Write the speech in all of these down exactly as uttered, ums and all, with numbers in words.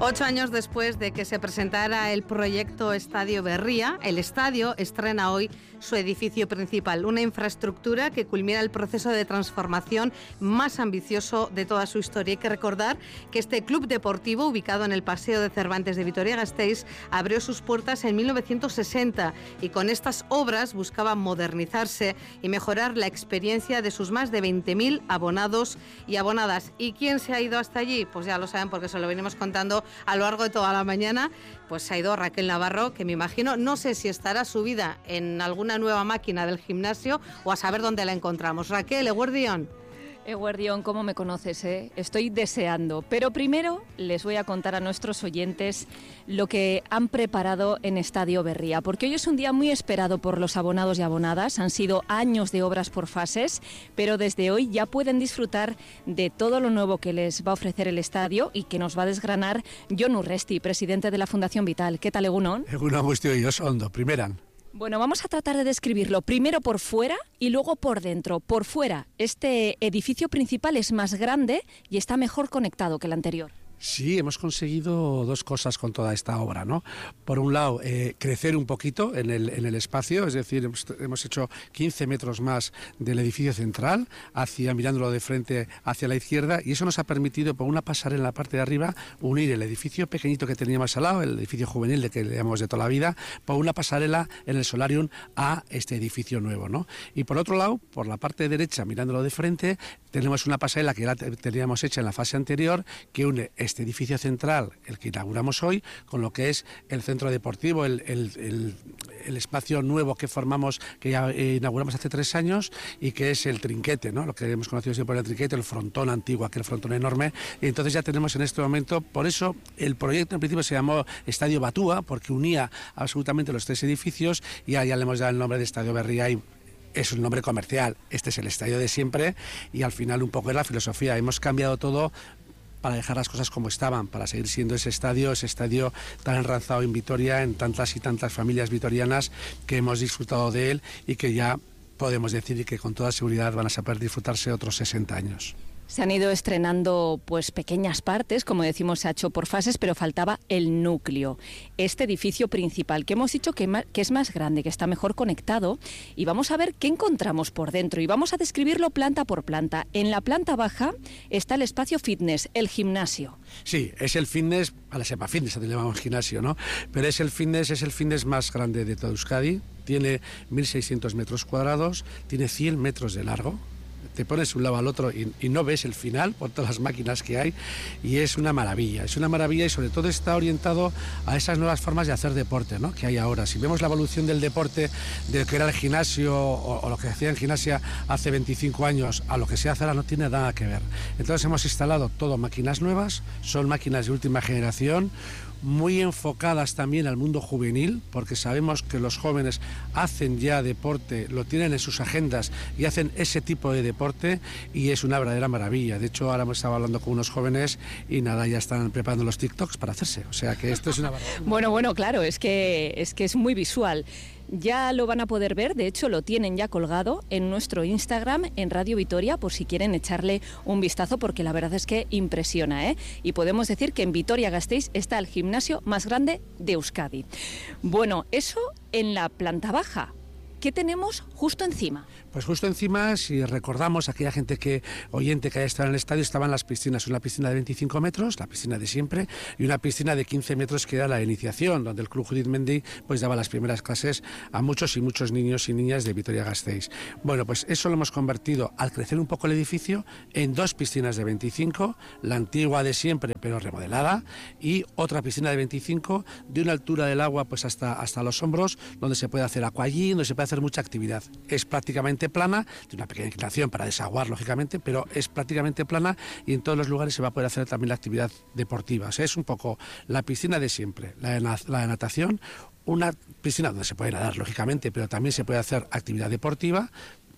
Ocho años después de que se presentara el proyecto Estadio Berría, el estadio estrena hoy su edificio principal, una infraestructura que culmina el proceso de transformación más ambicioso de toda su historia. Hay que recordar que este club deportivo, ubicado en el Paseo de Cervantes de Vitoria-Gasteiz, abrió sus puertas en mil novecientos sesenta y con estas obras buscaba modernizarse y mejorar la experiencia de sus más de veinte mil abonados y abonadas. ¿Y quién se ha ido hasta allí? Pues ya lo saben porque se lo venimos contando a lo largo de toda la mañana. Pues se ha ido Raquel Navarro, que me imagino, no sé si estará subida en alguna nueva máquina del gimnasio o a saber dónde la encontramos. Raquel, eguerdión. Eguerdión, ¿cómo me conoces? Eh? Estoy deseando. Pero primero les voy a contar a nuestros oyentes lo que han preparado en Estadio Berría, porque hoy es un día muy esperado por los abonados y abonadas. Han sido años de obras por fases, pero desde hoy ya pueden disfrutar de todo lo nuevo que les va a ofrecer el estadio y que nos va a desgranar Jon Urresti, presidente de la Fundación Vital. ¿Qué tal, Egunon? Egunon guztioi, yo ondo, primeran. Bueno, vamos a tratar de describirlo primero por fuera y luego por dentro. Por fuera, este edificio principal es más grande y está mejor conectado que el anterior. Sí, hemos conseguido dos cosas con toda esta obra, ¿no? Por un lado, eh, crecer un poquito en el, en el espacio, es decir, hemos, hemos hecho quince metros más del edificio central, hacia, mirándolo de frente hacia la izquierda, y eso nos ha permitido, por una pasarela en la parte de arriba, unir el edificio pequeñito que teníamos al lado, el edificio juvenil de que le llamamos de toda la vida, por una pasarela en el solarium a este edificio nuevo, ¿no? Y por otro lado, por la parte derecha, mirándolo de frente, tenemos una pasarela que ya teníamos hecha en la fase anterior, que une este edificio central, el que inauguramos hoy, con lo que es el centro deportivo, el, el, el, el espacio nuevo que formamos, que ya eh, inauguramos hace tres años, y que es el trinquete, ¿no? Lo que hemos conocido siempre por el trinquete, el frontón antiguo, aquel frontón enorme, y entonces ya tenemos en este momento, por eso el proyecto en principio se llamó Estadio Batúa, porque unía absolutamente los tres edificios, y ya, ya le hemos dado el nombre de Estadio Berría, y es un nombre comercial. Este es el estadio de siempre, y al final un poco es la filosofía. Hemos cambiado todo para dejar las cosas como estaban, para seguir siendo ese estadio, ese estadio tan enraizado en Vitoria, en tantas y tantas familias vitorianas que hemos disfrutado de él y que ya podemos decir que con toda seguridad van a saber disfrutarse otros sesenta años. Se han ido estrenando pues pequeñas partes, como decimos, se ha hecho por fases, pero faltaba el núcleo, este edificio principal, que hemos dicho que, que es más grande, que está mejor conectado, y vamos a ver qué encontramos por dentro, y vamos a describirlo planta por planta. En la planta baja está el espacio fitness, el gimnasio. Sí, es el fitness, a la sepa fitness, le llamamos gimnasio, ¿no? Pero es el fitness, es el fitness más grande de toda Euskadi, tiene mil seiscientos metros cuadrados, tiene cien metros de largo. Te pones un lado al otro y, y no ves el final por todas las máquinas que hay, y es una maravilla, es una maravilla, y sobre todo está orientado a esas nuevas formas de hacer deporte, ¿no?, que hay ahora. Si vemos la evolución del deporte, de lo que era el gimnasio o, o lo que hacía en gimnasia hace veinticinco años a lo que se hace ahora, no tiene nada que ver. Entonces hemos instalado todo máquinas nuevas, son máquinas de última generación, muy enfocadas también al mundo juvenil, porque sabemos que los jóvenes hacen ya deporte, lo tienen en sus agendas y hacen ese tipo de deporte, y es una verdadera maravilla. De hecho, ahora hemos estado hablando con unos jóvenes y nada, ya están preparando los TikToks para hacerse, o sea que esto es una maravilla. Bueno, bueno, claro, es que es que es muy visual. Ya lo van a poder ver, de hecho lo tienen ya colgado en nuestro Instagram, en Radio Vitoria, por si quieren echarle un vistazo, porque la verdad es que impresiona, ¿eh? Y podemos decir que en Vitoria-Gasteiz está el gimnasio más grande de Euskadi. Bueno, eso en la planta baja. ¿Qué tenemos justo encima? Pues justo encima, si recordamos, aquella gente que, oyente que haya estado en el estadio, estaban las piscinas, una piscina de veinticinco metros, la piscina de siempre, y una piscina de quince metros que era la iniciación, donde el Club Judith Mendy pues daba las primeras clases a muchos y muchos niños y niñas de Vitoria-Gasteiz. Bueno, pues eso lo hemos convertido, al crecer un poco el edificio, en dos piscinas de veinticinco, la antigua de siempre pero remodelada, y otra piscina de veinticinco, de una altura del agua pues hasta, hasta los hombros, donde se puede hacer aquagym, donde se puede hacer mucha actividad. Es prácticamente plana, tiene una pequeña inclinación para desaguar, lógicamente, pero es prácticamente plana, y en todos los lugares se va a poder hacer también la actividad deportiva. O sea, es un poco la piscina de siempre, la de, la de natación, una piscina donde se puede nadar, lógicamente, pero también se puede hacer actividad deportiva,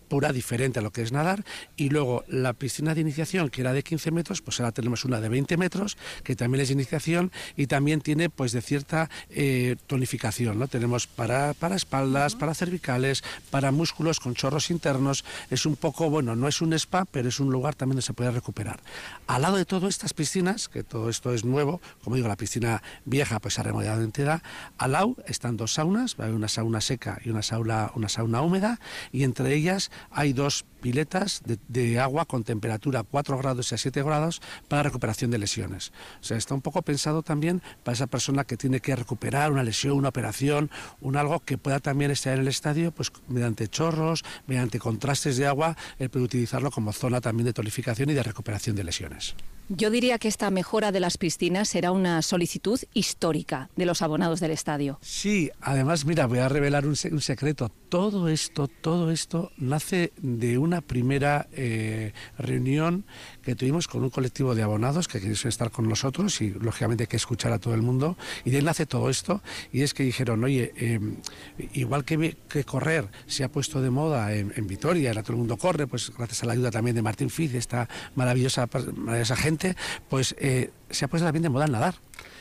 pura, diferente a lo que es nadar, y luego la piscina de iniciación, que era de quince metros, pues ahora tenemos una de veinte metros, que también es de iniciación y también tiene pues de cierta eh, tonificación, ¿no? Tenemos para, para espaldas, uh-huh. para cervicales, para músculos con chorros internos. Es un poco, bueno, no es un spa, pero es un lugar también donde se puede recuperar. Al lado de todas estas piscinas, que todo esto es nuevo, como digo, la piscina vieja pues se ha remodelado entera, al lado están dos saunas, va a haber una sauna seca y una sauna, una sauna húmeda, y entre ellas hay dos piletas de, de agua con temperatura cuatro grados y a siete grados para recuperación de lesiones. O sea, está un poco pensado también para esa persona que tiene que recuperar una lesión, una operación, un algo que pueda también estar en el estadio, pues mediante chorros, mediante contrastes de agua, él puede utilizarlo como zona también de tonificación y de recuperación de lesiones. Yo diría que esta mejora de las piscinas será una solicitud histórica de los abonados del estadio. Sí, además, mira, voy a revelar un, un secreto. Todo esto, todo esto nace de una primera eh, reunión que tuvimos con un colectivo de abonados que quisieron estar con nosotros, y lógicamente hay que escuchar a todo el mundo, y de ahí nace todo esto, y es que dijeron, oye, eh, igual que, que correr se ha puesto de moda en, en Vitoria, ahora todo el mundo corre, pues gracias a la ayuda también de Martín Fiz, esta maravillosa, maravillosa gente, pues eh, se ha puesto también de moda nadar.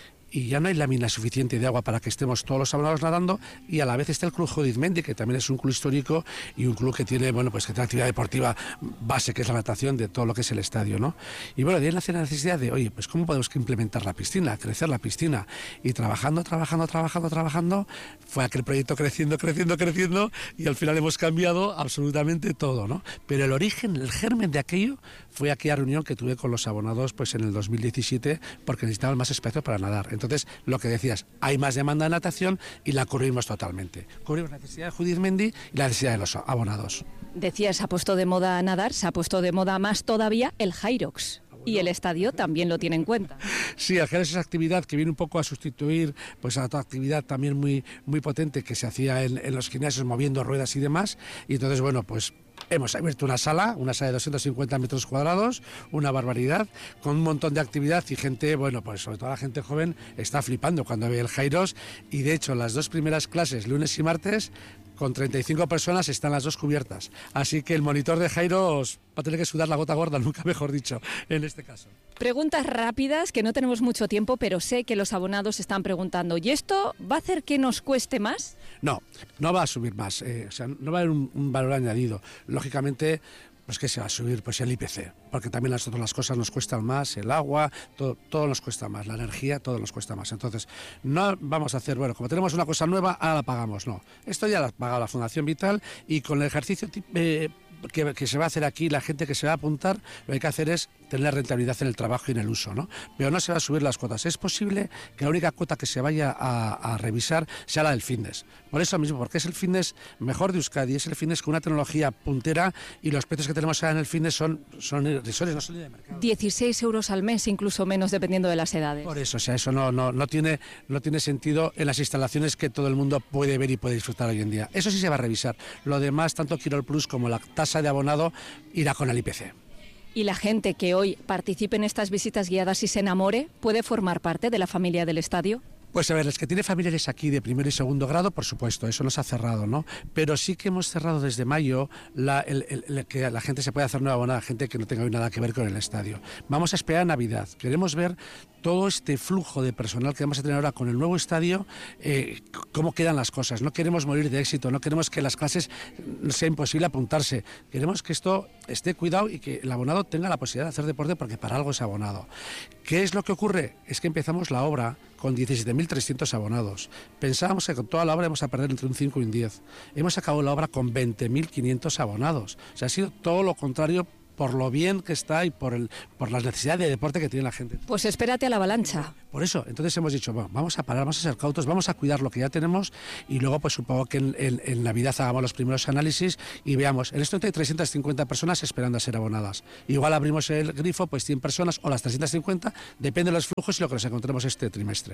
Y ya no hay lámina suficiente de agua para que estemos todos los abonados nadando, y a la vez está el Club Judizmendi, que también es un club histórico y un club que tiene, bueno, pues que tiene actividad deportiva base, que es la natación, de todo lo que es el estadio, ¿no? Y bueno, de ahí nace la necesidad de, oye, pues cómo podemos implementar la piscina, crecer la piscina, y trabajando, trabajando, trabajando, trabajando, fue aquel proyecto creciendo, creciendo, creciendo, y al final hemos cambiado absolutamente todo, ¿no? Pero el origen, el germen de aquello fue aquella reunión que tuve con los abonados pues en el dos mil diecisiete, porque necesitaban más espacio para nadar. Entonces, lo que decías, hay más demanda de natación y la cubrimos totalmente. Cubrimos la necesidad de Judizmendi y la necesidad de los abonados. Decías, se ha puesto de moda nadar, se ha puesto de moda más todavía el Hyrox. Y el estadio también lo tiene en cuenta. Sí, el Hyrox es esa actividad que viene un poco a sustituir pues a otra actividad también muy, muy potente que se hacía en, en los gimnasios, moviendo ruedas y demás. Y entonces, bueno, pues hemos abierto una sala, una sala de doscientos cincuenta metros cuadrados, una barbaridad, con un montón de actividad, y gente, bueno, pues sobre todo la gente joven está flipando cuando ve el Hyrox, y de hecho las dos primeras clases, lunes y martes, con treinta y cinco personas, están las dos cubiertas. Así que el monitor de Hyrox va a tener que sudar la gota gorda, nunca mejor dicho, en este caso. Preguntas rápidas, que no tenemos mucho tiempo, pero sé que los abonados están preguntando, ¿y esto va a hacer que nos cueste más? No, no va a subir más, eh, o sea, no va a haber un, un valor añadido. Lógicamente, pues que se va a subir pues el I P C, porque también las otras las cosas nos cuestan más, el agua, todo, todo nos cuesta más, la energía, todo nos cuesta más. Entonces, no vamos a hacer, bueno, como tenemos una cosa nueva, ahora la pagamos, no. Esto ya lo ha pagado la Fundación Vital, y con el ejercicio eh, que, que se va a hacer aquí, la gente que se va a apuntar, lo que hay que hacer es tener rentabilidad en el trabajo y en el uso, ¿no? Pero no se va a subir las cuotas. Es posible que la única cuota que se vaya a, a revisar sea la del fitness. Por eso mismo, porque es el fitness mejor de Euskadi, es el fitness con una tecnología puntera, y los precios que tenemos ahora en el fitness son, son irrisorios, no son de mercado. dieciséis euros al mes, incluso menos, dependiendo de las edades. Por eso, o sea, eso no, no, no, tiene, no tiene sentido en las instalaciones que todo el mundo puede ver y puede disfrutar hoy en día. Eso sí se va a revisar. Lo demás, tanto Quirol Plus como la tasa de abonado, irá con el I P C. ¿Y la gente que hoy participe en estas visitas guiadas y se enamore puede formar parte de la familia del estadio? Pues a ver, los que tienen familiares aquí de primero y segundo grado, por supuesto, eso no se ha cerrado, ¿no? Pero sí que hemos cerrado desde mayo la, el, el, el, que la gente se puede hacer nueva abonada, gente que no tenga hoy nada que ver con el estadio. Vamos a esperar a Navidad. Queremos ver todo este flujo de personal que vamos a tener ahora con el nuevo estadio, eh, cómo quedan las cosas. No queremos morir de éxito, no queremos que las clases sea imposible apuntarse. Queremos que esto esté cuidado y que el abonado tenga la posibilidad de hacer deporte, porque para algo es abonado. ¿Qué es lo que ocurre? Es que empezamos la obra con diecisiete mil trescientos abonados. Pensábamos que con toda la obra íbamos a perder entre un cinco y un diez. Hemos acabado la obra con veinte mil quinientos abonados. O sea, ha sido todo lo contrario, por lo bien que está y por el por las necesidades de deporte que tiene la gente. Pues espérate a la avalancha. Por eso, entonces hemos dicho, bueno, vamos a parar, vamos a ser cautos, vamos a cuidar lo que ya tenemos, y luego pues supongo que en, en, en Navidad hagamos los primeros análisis y veamos, en esto hay trescientas cincuenta personas esperando a ser abonadas. Igual abrimos el grifo, pues cien personas o las trescientas cincuenta, depende de los flujos y lo que nos encontremos este trimestre.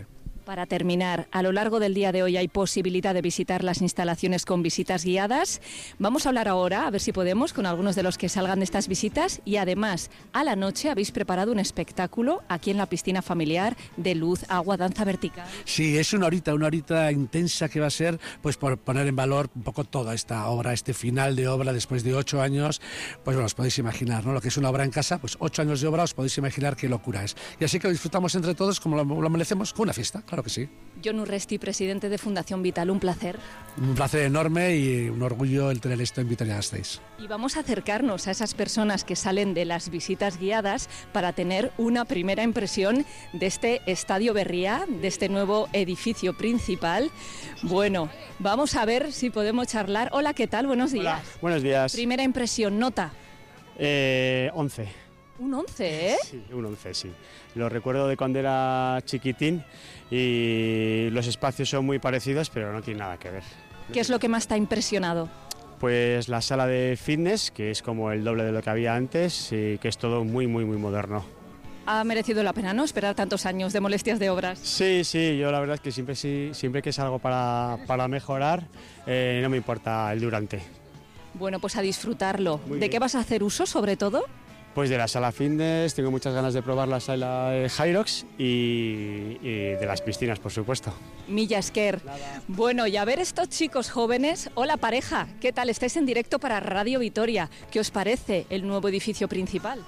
Para terminar, a lo largo del día de hoy hay posibilidad de visitar las instalaciones con visitas guiadas. Vamos a hablar ahora, a ver si podemos, con algunos de los que salgan de estas visitas, y además, a la noche habéis preparado un espectáculo aquí en la piscina familiar de luz, agua, danza vertical. Sí, es una horita, una horita intensa que va a ser, pues por poner en valor un poco toda esta obra, este final de obra después de ocho años, pues bueno, os podéis imaginar, ¿no? Lo que es una obra en casa, pues ocho años de obra, os podéis imaginar qué locura es. Y así que lo disfrutamos entre todos como lo, lo merecemos, con una fiesta, claro que sí. Jon Urresti, presidente de Fundación Vital, un placer. Un placer enorme y un orgullo el tener esto en Vitoria-Gasteiz. Y vamos a acercarnos a esas personas que salen de las visitas guiadas para tener una primera impresión de este Estadio Berria, de este nuevo edificio principal. Bueno, vamos a ver si podemos charlar. Hola, ¿qué tal? Buenos días. Hola, buenos días. Primera impresión, nota. Eh, once. Un once, ¿eh? Sí, un once, sí. Lo recuerdo de cuando era chiquitín y los espacios son muy parecidos, pero no tiene nada que ver. ¿Qué es lo que más te ha impresionado? Pues la sala de fitness, que es como el doble de lo que había antes y que es todo muy, muy, muy moderno. Ha merecido la pena, ¿no?, esperar tantos años de molestias de obras. Sí, sí, yo la verdad es que siempre, sí, siempre que es algo para, para mejorar, eh, no me importa el durante. Bueno, pues a disfrutarlo. Muy ¿De bien. qué vas a hacer uso, sobre todo? Pues de la sala fitness, tengo muchas ganas de probar la sala de Hyrox y, y de las piscinas, por supuesto. Milla Esker. Bueno, y a ver estos chicos jóvenes. Hola, pareja, ¿qué tal? Estáis en directo para Radio Vitoria. ¿Qué os parece el nuevo edificio principal?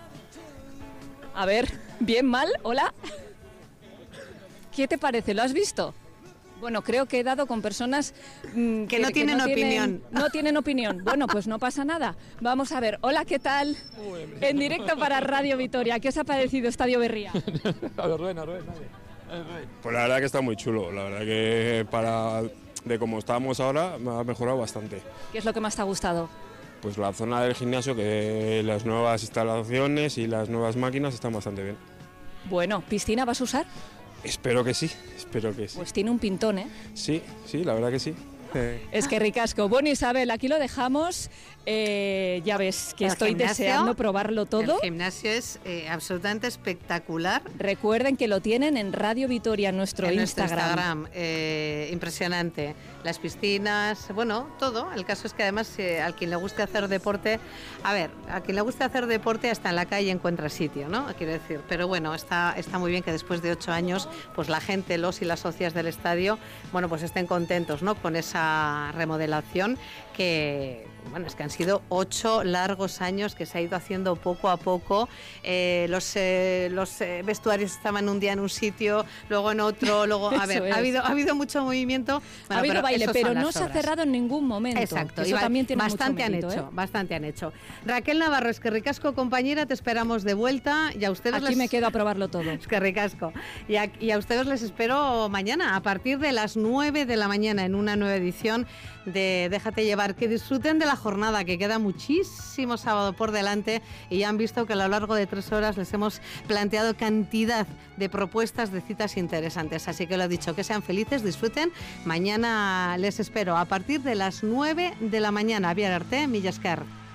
A ver, ¿bien, mal? Hola. ¿Qué te parece? ¿Lo has visto? Bueno, creo que he dado con personas mmm, que, que no tienen no opinión. Tienen, no tienen opinión. Bueno, pues no pasa nada. Vamos a ver. Hola, ¿qué tal? En directo para Radio Vitoria. ¿Qué os ha parecido Estadio Berria? Pues la verdad que está muy chulo. La verdad que para de como estábamos ahora me ha mejorado bastante. ¿Qué es lo que más te ha gustado? Pues la zona del gimnasio, que las nuevas instalaciones y las nuevas máquinas están bastante bien. Bueno, ¿piscina vas a usar? Espero que sí, espero que sí. Pues tiene un pintón, ¿eh? Sí, sí, la verdad que sí. Es que ricasco. Bueno, Isabel, aquí lo dejamos. Eh, ya ves que El estoy gimnasio, deseando probarlo todo. El gimnasio es eh, absolutamente espectacular. Recuerden que lo tienen en Radio Vitoria, nuestro en Instagram. Nuestro Instagram. Eh, impresionante. Las piscinas, bueno, todo. El caso es que además eh, al quien le guste hacer deporte, a ver, a quien le guste hacer deporte hasta en la calle encuentra sitio, ¿no? Quiero decir, pero bueno, está, está muy bien que después de ocho años, pues la gente, los y las socias del estadio, bueno, pues estén contentos, ¿no?, con esa remodelación que, bueno, es que han sido ocho largos años que se ha ido haciendo poco a poco. Eh, los eh, los eh, vestuarios estaban un día en un sitio, luego en otro, luego, a ver, es. ha habido, ha habido mucho movimiento. Bueno, ha habido pero baile, esos pero son no las se ha obras. cerrado en ningún momento. Exacto, Eso y también tiene bastante mucho mérito, han hecho, ¿eh? bastante han hecho. Raquel Navarro, es que ricasco, compañera, te esperamos de vuelta y a ustedes Aquí les... me quedo a probarlo todo. Es que ricasco. Y a, y a ustedes les espero mañana, a partir de las nueve de la mañana, en una nueva edición de Déjate Llevar. Que disfruten de la jornada, que queda muchísimo sábado por delante y ya han visto que a lo largo de tres horas les hemos planteado cantidad de propuestas de citas interesantes. Así que lo he dicho, que sean felices, disfruten. Mañana les espero a partir de las nueve de la mañana. Biar arte, Milla Esker.